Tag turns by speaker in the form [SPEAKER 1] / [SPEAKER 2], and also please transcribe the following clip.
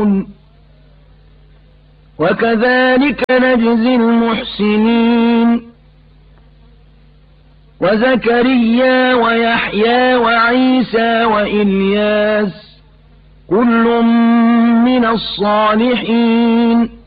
[SPEAKER 1] وكذلك نجزي المحسنين وزكريا ويحيى وعيسى وإلياس كل من الصالحين